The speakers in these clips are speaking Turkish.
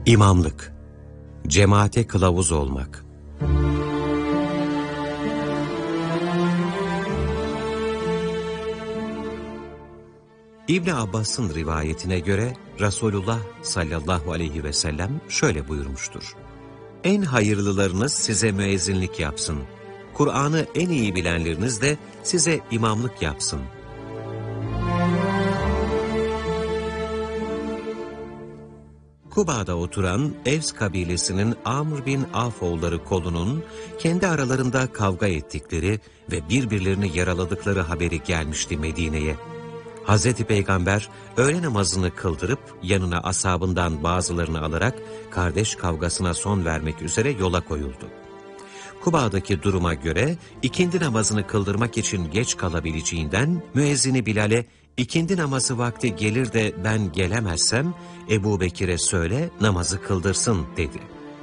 İmamlık, cemaate kılavuz olmak. İbn Abbas'ın rivayetine göre Resulullah sallallahu aleyhi ve sellem şöyle buyurmuştur. En hayırlılarınız size müezzinlik yapsın. Kur'an'ı en iyi bilenleriniz de size imamlık yapsın. Kuba'da oturan Evs kabilesinin Amr bin Avf oğulları kolunun kendi aralarında kavga ettikleri ve birbirlerini yaraladıkları haberi gelmişti Medine'ye. Hazreti Peygamber öğle namazını kıldırıp yanına ashabından bazılarını alarak kardeş kavgasına son vermek üzere yola koyuldu. Kuba'daki duruma göre ikindi namazını kıldırmak için geç kalabileceğinden müezzini Bilal'e ikindi namazı vakti gelir de ben gelemezsem Ebu Bekir'e söyle namazı kıldırsın dedi.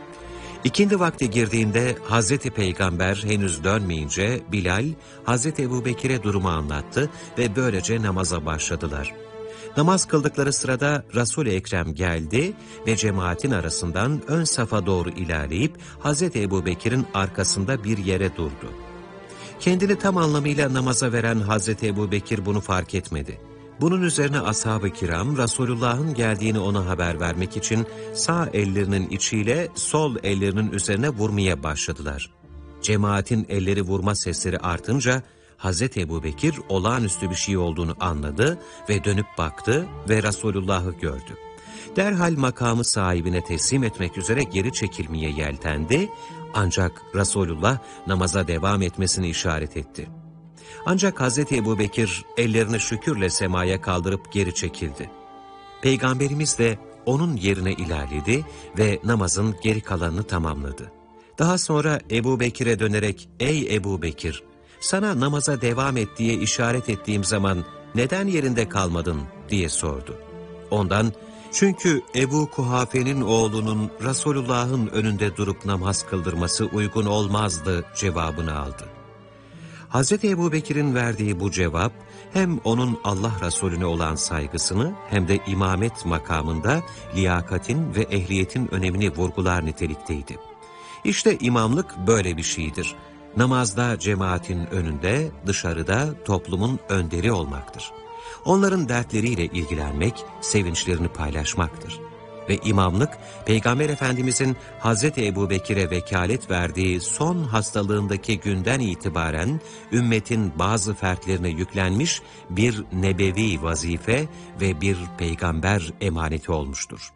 İkindi vakti girdiğinde Hazreti Peygamber henüz dönmeyince Bilal, Hazreti Ebu Bekir'e durumu anlattı ve böylece namaza başladılar. Namaz kıldıkları sırada Resul-i Ekrem geldi ve cemaatin arasından ön safa doğru ilerleyip Hazreti Ebu Bekir'in arkasında bir yere durdu. Kendini tam anlamıyla namaza veren Hazreti Ebu Bekir bunu fark etmedi. Bunun üzerine ashab-ı kiram Resulullah'ın geldiğini ona haber vermek için sağ ellerinin içiyle sol ellerinin üzerine vurmaya başladılar. Cemaatin elleri vurma sesleri artınca Hazreti Ebu Bekir olağanüstü bir şey olduğunu anladı ve dönüp baktı ve Resulullah'ı gördü. Derhal makamı sahibine teslim etmek üzere geri çekilmeye yeltendi ancak Resulullah namaza devam etmesini işaret etti. Ancak Hazreti Ebu Bekir ellerini şükürle semaya kaldırıp geri çekildi. Peygamberimiz de onun yerine ilerledi ve namazın geri kalanını tamamladı. Daha sonra Ebu Bekir'e dönerek ''Ey Ebu Bekir, sana namaza devam et diye işaret ettiğim zaman neden yerinde kalmadın?'' diye sordu. Ondan ''Çünkü Ebu Kuhafe'nin oğlunun Resulullah'ın önünde durup namaz kıldırması uygun olmazdı'' cevabını aldı. Hazreti Ebu Bekir'in verdiği bu cevap hem onun Allah Resulüne olan saygısını hem de imamet makamında liyakatin ve ehliyetin önemini vurgular nitelikteydi. İşte imamlık böyle bir şeydir. Namazda cemaatin önünde, dışarıda toplumun önderi olmaktır. Onların dertleriyle ilgilenmek, sevinçlerini paylaşmaktır. Ve imamlık, Peygamber Efendimizin Hazreti Ebu Bekir'e vekalet verdiği son hastalığındaki günden itibaren ümmetin bazı fertlerine yüklenmiş bir nebevi vazife ve bir peygamber emaneti olmuştur.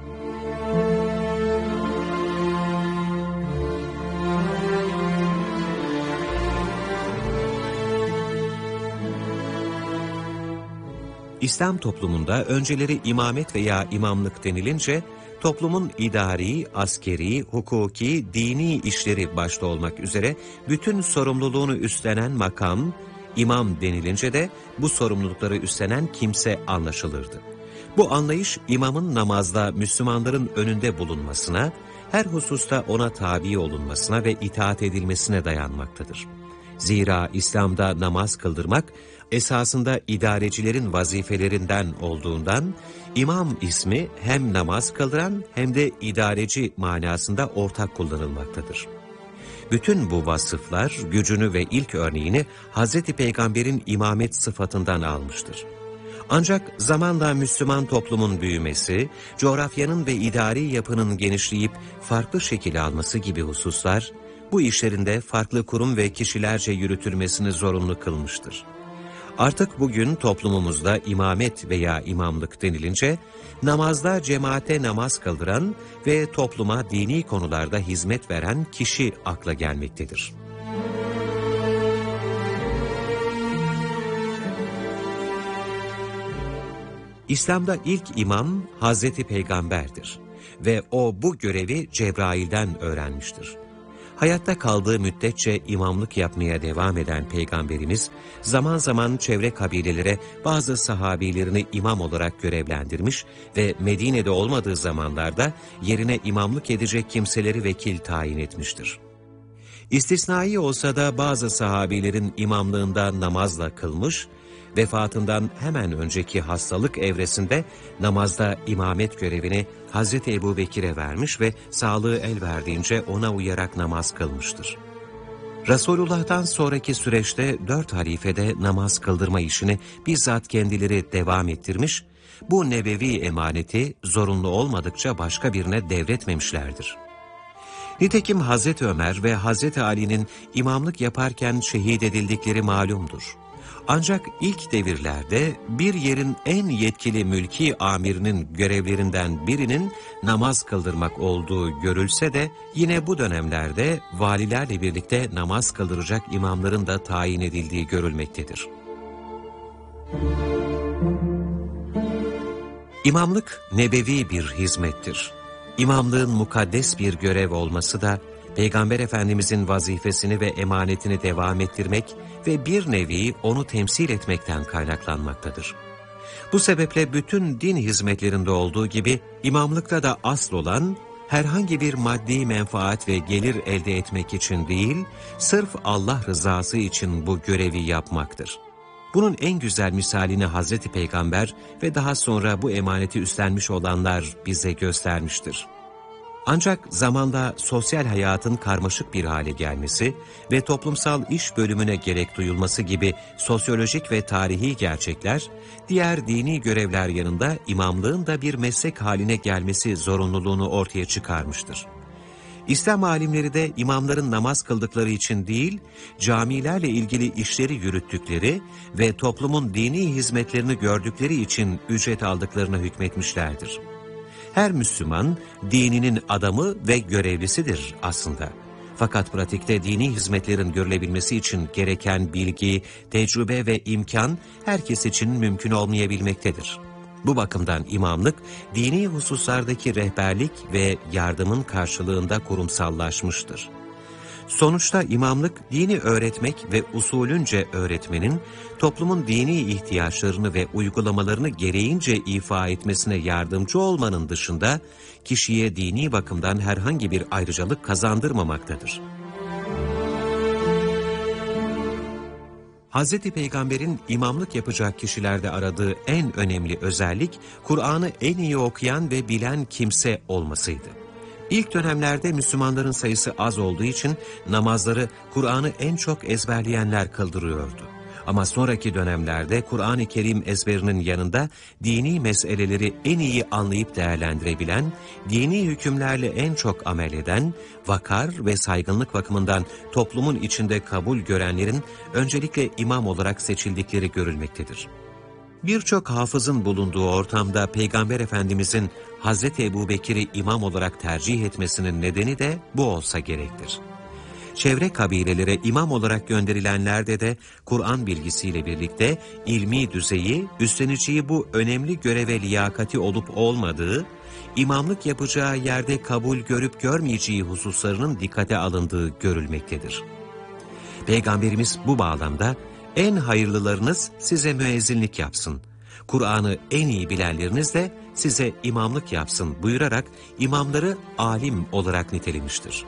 İslam toplumunda önceleri imamet veya imamlık denilince, toplumun idari, askeri, hukuki, dini işleri başta olmak üzere bütün sorumluluğunu üstlenen makam, imam denilince de bu sorumlulukları üstlenen kimse anlaşılırdı. Bu anlayış imamın namazda Müslümanların önünde bulunmasına, her hususta ona tabi olunmasına ve itaat edilmesine dayanmaktadır. Zira İslam'da namaz kıldırmak, esasında idarecilerin vazifelerinden olduğundan, imam ismi hem namaz kıldıran hem de idareci manasında ortak kullanılmaktadır. Bütün bu vasıflar gücünü ve ilk örneğini Hazreti Peygamber'in imamet sıfatından almıştır. Ancak zamanla Müslüman toplumun büyümesi, coğrafyanın ve idari yapının genişleyip farklı şekil alması gibi hususlar, bu işlerinde farklı kurum ve kişilerce yürütülmesini zorunlu kılmıştır. Artık bugün toplumumuzda imamet veya imamlık denilince, namazda cemaate namaz kıldıran ve topluma dini konularda hizmet veren kişi akla gelmektedir. İslam'da ilk imam Hazreti Peygamber'dir ve o bu görevi Cebrail'den öğrenmiştir. Hayatta kaldığı müddetçe imamlık yapmaya devam eden Peygamberimiz, zaman zaman çevre kabilelere bazı sahabilerini imam olarak görevlendirmiş ve Medine'de olmadığı zamanlarda yerine imamlık edecek kimseleri vekil tayin etmiştir. İstisnai olsa da bazı sahabilerin imamlığında namazla kılmış, Vefatından hemen önceki hastalık evresinde namazda imamet görevini Hazreti Ebubekir'e vermiş ve sağlığı el verdiğince ona uyarak namaz kılmıştır. Resulullah'tan sonraki süreçte 4 halifede namaz kıldırma işini bizzat kendileri devam ettirmiş, bu nebevi emaneti zorunlu olmadıkça başka birine devretmemişlerdir. Nitekim Hazreti Ömer ve Hazreti Ali'nin imamlık yaparken şehit edildikleri malumdur. Ancak ilk devirlerde bir yerin en yetkili mülki amirinin görevlerinden birinin namaz kıldırmak olduğu görülse de yine bu dönemlerde valilerle birlikte namaz kıldıracak imamların da tayin edildiği görülmektedir. İmamlık nebevi bir hizmettir. İmamlığın mukaddes bir görev olması da Peygamber Efendimizin vazifesini ve emanetini devam ettirmek ve bir nevi onu temsil etmekten kaynaklanmaktadır. Bu sebeple bütün din hizmetlerinde olduğu gibi imamlıkta da asıl olan herhangi bir maddi menfaat ve gelir elde etmek için değil, sırf Allah rızası için bu görevi yapmaktır. Bunun en güzel misalini Hazreti Peygamber ve daha sonra bu emaneti üstlenmiş olanlar bize göstermiştir. Ancak zamanla sosyal hayatın karmaşık bir hale gelmesi ve toplumsal iş bölümüne gerek duyulması gibi sosyolojik ve tarihi gerçekler, diğer dini görevler yanında imamlığın da bir meslek haline gelmesi zorunluluğunu ortaya çıkarmıştır. İslam alimleri de imamların namaz kıldıkları için değil, camilerle ilgili işleri yürüttükleri ve toplumun dini hizmetlerini gördükleri için ücret aldıklarına hükmetmişlerdir. Her Müslüman dininin adamı ve görevlisidir aslında. Fakat pratikte dini hizmetlerin görülebilmesi için gereken bilgi, tecrübe ve imkan herkes için mümkün olmayabilmektedir. Bu bakımdan imamlık, dini hususlardaki rehberlik ve yardımın karşılığında kurumsallaşmıştır. Sonuçta imamlık, dini öğretmek ve usulünce öğretmenin, toplumun dini ihtiyaçlarını ve uygulamalarını gereğince ifa etmesine yardımcı olmanın dışında, kişiye dini bakımdan herhangi bir ayrıcalık kazandırmamaktadır. Hz. Peygamber'in imamlık yapacak kişilerde aradığı en önemli özellik, Kur'an'ı en iyi okuyan ve bilen kimse olmasıydı. İlk dönemlerde Müslümanların sayısı az olduğu için namazları Kur'an'ı en çok ezberleyenler kıldırıyordu. Ama sonraki dönemlerde Kur'an-ı Kerim ezberinin yanında dini meseleleri en iyi anlayıp değerlendirebilen, dini hükümlerle en çok amel eden, vakar ve saygınlık bakımından toplumun içinde kabul görenlerin öncelikle imam olarak seçildikleri görülmektedir. Birçok hafızın bulunduğu ortamda Peygamber Efendimizin Hazreti Ebubekir'i imam olarak tercih etmesinin nedeni de bu olsa gerektir. Çevre kabilelere imam olarak gönderilenlerde de Kur'an bilgisiyle birlikte ilmi düzeyi, üstleneceği bu önemli göreve liyakati olup olmadığı, imamlık yapacağı yerde kabul görüp görmeyeceği hususlarının dikkate alındığı görülmektedir. Peygamberimiz bu bağlamda, en hayırlılarınız size müezzinlik yapsın, Kur'an'ı en iyi bilenleriniz de size imamlık yapsın buyurarak imamları alim olarak nitelemiştir.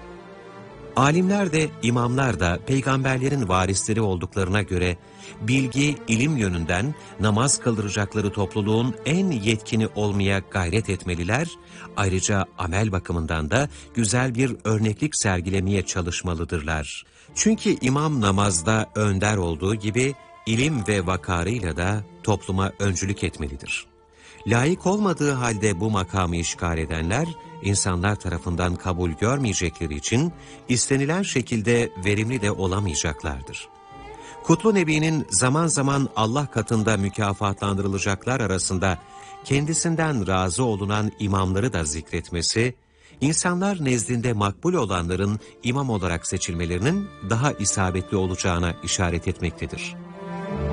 Alimler de imamlar da peygamberlerin varisleri olduklarına göre bilgi, ilim yönünden namaz kıldıracakları topluluğun en yetkini olmaya gayret etmeliler, ayrıca amel bakımından da güzel bir örneklik sergilemeye çalışmalıdırlar. Çünkü imam namazda önder olduğu gibi ilim ve vakarıyla da topluma öncülük etmelidir. Layık olmadığı halde bu makamı işgal edenler, insanlar tarafından kabul görmeyecekleri için istenilen şekilde verimli de olamayacaklardır. Kutlu Nebi'nin zaman zaman Allah katında mükafatlandırılacaklar arasında kendisinden razı olunan imamları da zikretmesi, insanlar nezdinde makbul olanların imam olarak seçilmelerinin daha isabetli olacağına işaret etmektedir.